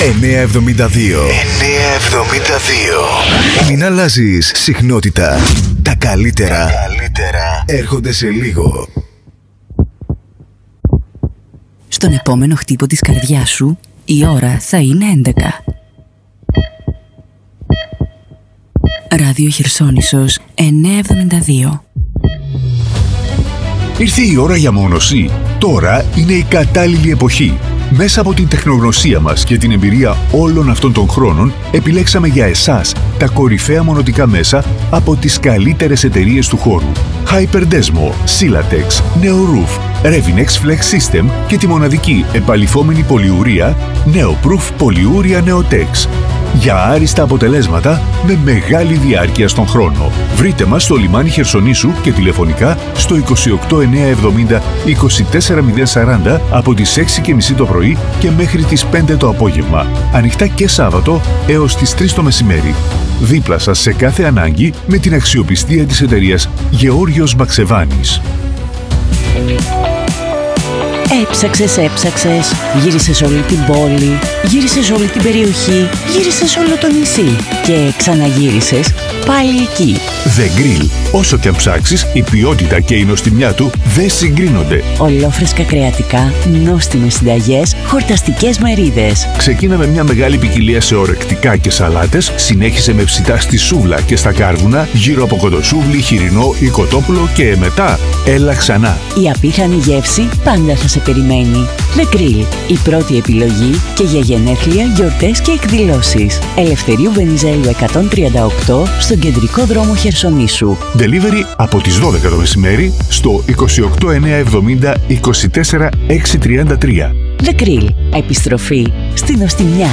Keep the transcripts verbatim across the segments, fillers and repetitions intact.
εννιακόσια εβδομήντα δύο. εννιακόσια εβδομήντα δύο. Μην αλλάζεις συχνότητα. Τα καλύτερα, Τα καλύτερα έρχονται σε λίγο. Στον επόμενο χτύπο της καρδιάς σου, η ώρα θα είναι έντεκα. Ράδιο Χερσόνησος εννιακόσια εβδομήντα δύο. Ήρθε η ώρα για μόνωση. Τώρα είναι η κατάλληλη εποχή. Μέσα από την τεχνογνωσία μας και την εμπειρία όλων αυτών των χρόνων, επιλέξαμε για εσάς τα κορυφαία μονοτικά μέσα από τις καλύτερες εταιρείες του χώρου. Hyperdesmo, Silatex, Neoroof, Revinex Flex System και τη μοναδική επαλυφόμενη πολυουρία Neoproof Πολυούρια Neotex. Για άριστα αποτελέσματα με μεγάλη διάρκεια στον χρόνο. Βρείτε μας στο λιμάνι Χερσονήσου και τηλεφωνικά στο είκοσι οκτώ εννιακόσια εβδομήντα είκοσι τέσσερα μηδέν σαράντα από τις έξι και μισή το πρωί και μέχρι τις πέντε το απόγευμα. Ανοιχτά και Σάββατο έως τις τρεις το μεσημέρι. Δίπλα σας σε κάθε ανάγκη με την αξιοπιστία της εταιρείας Γεώργιος Μπαξεβάνης. Έψαξες, έψαξες, γύρισες όλη την πόλη, γύρισες όλη την περιοχή, γύρισες όλο το νησί και ξαναγύρισες πάλι εκεί. The Grill. Όσο και αν ψάξεις, η ποιότητα και η νοστιμιά του δεν συγκρίνονται. Ολόφρεσκα κρεατικά, νόστιμες συνταγές, χορταστικές μερίδες. Ξεκίνα με μια μεγάλη ποικιλία σε ορεκτικά και σαλάτες, συνέχισε με ψητά στη σούβλα και στα κάρβουνα, γύρω από κοντοσούβλι, χοιρινό ή κοτόπουλο και μετά έλα ξανά. Η απίθανη γεύση πάντα θα σε περιμένει. The Grill. Η πρώτη επιλογή και για γενέθλια, γιορτές και εκδηλώσεις. Ελευθερίου Βενιζέλου εκατόν τριάντα οκτώ στον κεντρικό δρόμο Χερσονήσου. Delivery από τις δώδεκα το μεσημέρι στο είκοσι οκτώ εννιακόσια εβδομήντα είκοσι τέσσερα εξακόσια τριάντα τρία. The Grill. Επιστροφή στην νοστιμιά.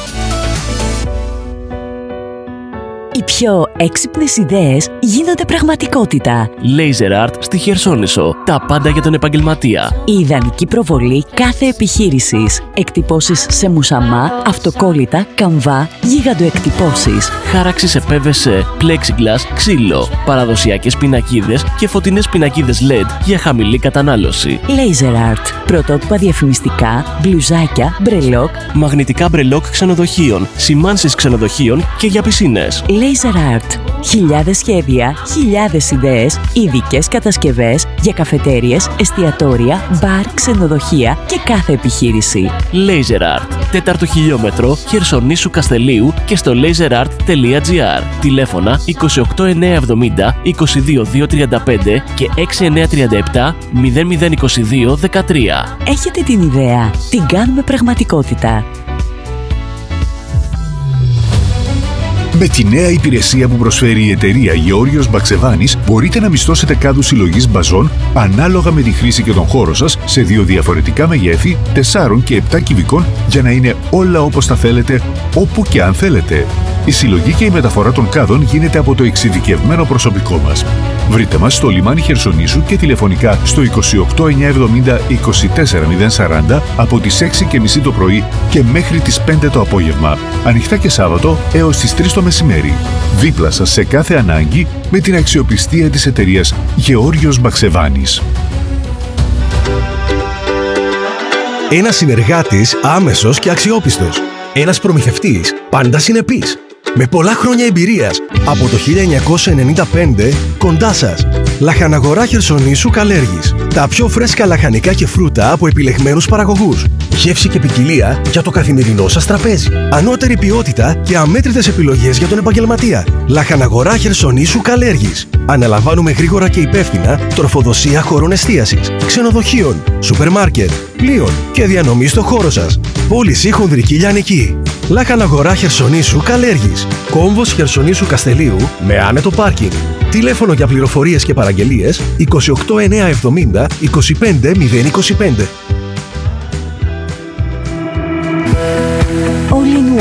Οι πιο έξυπνες ιδέες γίνονται πραγματικότητα. Laser Art στη Χερσόνησο. Τα πάντα για τον επαγγελματία. Η ιδανική προβολή κάθε επιχείρησης. Εκτυπώσεις σε μουσαμά, αυτοκόλλητα, καμβά, γίγαντοεκτυπώσεις. Χάραξη σε πι βι σι, plexiglass, ξύλο. Παραδοσιακές πινακίδες και φωτεινές πινακίδες ελ ι ντι για χαμηλή κατανάλωση. Laser Art. Πρωτότυπα διαφημιστικά, μπλουζάκια, μπρελόκ. Μαγνητικά μπρελόκ ξενοδοχείων. Σημάνσεις ξενοδοχείων και για πισίνες. Laser Art. Χιλιάδες σχέδια, χιλιάδες ιδέες, ειδικές κατασκευές για καφετέριες, εστιατόρια, μπαρ, ξενοδοχεία και κάθε επιχείρηση. Laser Art. Τέταρτο χιλιόμετρο Χερσονήσου Καστελίου και στο laserart τελεία τζι άρ. Τηλέφωνα είκοσι οκτώ εννιακόσια εβδομήντα είκοσι δύο διακόσια τριάντα πέντε και έξι εννιακόσια τριάντα επτά μηδέν μηδέν είκοσι δύο δεκατρία. Έχετε την ιδέα, την κάνουμε πραγματικότητα. Με τη νέα υπηρεσία που προσφέρει η εταιρεία Γεώργιος Μπαξεβάνης μπορείτε να μισθώσετε κάδους συλλογής μπαζών ανάλογα με τη χρήση και τον χώρο σας σε δύο διαφορετικά μεγέθη τεσσάρων και επτά κυβικών για να είναι όλα όπως τα θέλετε, όπου και αν θέλετε. Η συλλογή και η μεταφορά των κάδων γίνεται από το εξειδικευμένο προσωπικό μας. Βρείτε μας στο λιμάνι Χερσονήσου και τηλεφωνικά στο είκοσι οκτώ εννιακόσια εβδομήντα είκοσι τέσσερα μηδέν σαράντα από τις έξι και μισή το πρωί και μέχρι τις πέντε το απόγευμα. Ανοιχτά και Σάββατο έως τις τρεις το μεσημέρι. Δίπλα σας σε κάθε ανάγκη με την αξιοπιστία της εταιρείας Γεώργιος Μπαξεβάνης. Ένας συνεργάτης άμεσος και αξιόπιστος. Ένας προμηθευτής πάντα συνεπής. Με πολλά χρόνια εμπειρίας. Από το χίλια εννιακόσια ενενήντα πέντε κοντά σας. Λαχαναγορά Χερσονήσου Καλέργης. Τα πιο φρέσκα λαχανικά και φρούτα από επιλεγμένους παραγωγούς. Γεύση και ποικιλία για το καθημερινό σας τραπέζι. Ανώτερη ποιότητα και αμέτρητες επιλογές για τον επαγγελματία. Λαχαναγορά Χερσονήσου Καλέργης. Αναλαμβάνουμε γρήγορα και υπεύθυνα τροφοδοσία χώρων εστίασης, ξενοδοχείων, σούπερ μάρκετ, πλοίων και διανομή στο χώρο σας. Πώληση χονδρική λιανική. Λαχαναγορά Χερσονήσου Καλέργης. Κόμβος Χερσονήσου Καστελίου με άνετο πάρκινγκ. Τηλέφωνο για πληροφορίες και παραγγελίες είκοσι οκτώ εννιακόσια εβδομήντα είκοσι πέντε μηδέν είκοσι πέντε. All in One.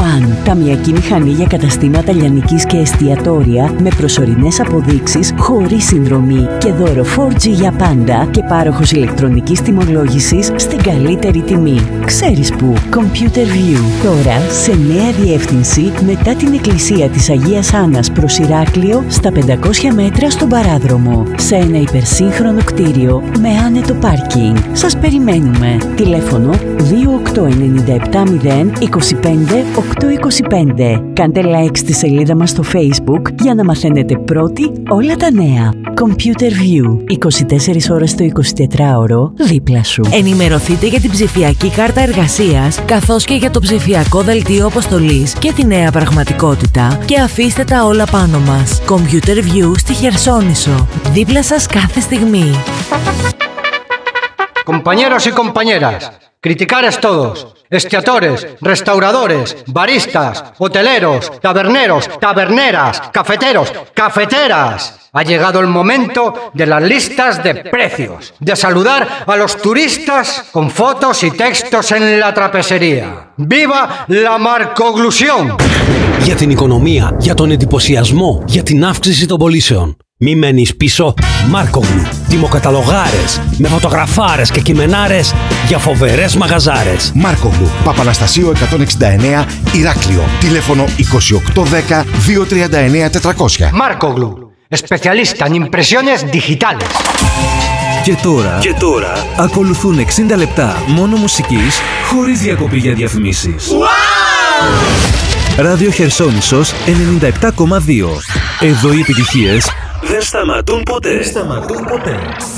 Ταμιακή μηχανή για καταστήματα λιανικής και εστιατόρια με προσωρινές αποδείξεις, χωρίς συνδρομή και δώρο φορ τζι για πάντα και πάροχος ηλεκτρονικής τιμολόγησης στην καλύτερη τιμή. Ξέρεις που? Computer View. Τώρα σε νέα διεύθυνση μετά την εκκλησία της Αγίας Άννας προς Ηράκλειο στα πεντακόσια μέτρα στον Παράδρομο. Σε ένα υπερσύγχρονο κτίριο με άνετο πάρκινγκ. Σας περιμένουμε. Τηλέφωνο δύο οκτώ εννιά επτά μηδέν είκοσι πέντε οκτακόσια είκοσι πέντε. Κάντε like στη σελίδα μας στο Facebook για να μαθαίνετε πρώτοι όλα τα νέα. Computer View. είκοσι τέσσερις ώρες το εικοσιτετράωρο δίπλα σου. Ενημερωθείτε για την ψηφιακή κάρτα εργασίας καθώς και για το ψηφιακό δελτίο αποστολής και τη νέα πραγματικότητα και αφήστε τα όλα πάνω μας. Computer View στη Χερσόνησο. Δίπλα σας κάθε στιγμή. Compañeros y compañeras, criticares todos, esquiadores, restauradores, baristas, hoteleros, taberneros, taberneras, cafeteros, cafeteras. Ha llegado el momento de las listas de precios, de saludar a los turistas con fotos y textos en la trapesería. ¡Viva la marcoglusión! Για την οικονομία, για τον εντυπωσιασμό, για την αύξηση των πωλήσεων. Μη μένεις πίσω, Μάρκογλου. Τιμοκαταλογάρες, με φωτογραφάρες και κειμενάρες για φοβερές μαγαζάρες. Μάρκογλου, Παπαναστασίου εκατόν εξήντα εννέα, Ηράκλειο. Τηλέφωνο είκοσι οκτώ δέκα διακόσια τριάντα εννέα τετρακόσια. Μάρκογλου, especialista en impresiones digitales. Και τώρα, και τώρα ακολουθούν εξήντα λεπτά μόνο μουσικής, χωρίς διακοπή για διαφημίσεις. Wow! Ράδιο Χερσόνησος ενενήντα επτά κόμμα δύο. Εδώ οι επιτυχίες δεν σταματούν ποτέ. Δεν σταματούν ποτέ.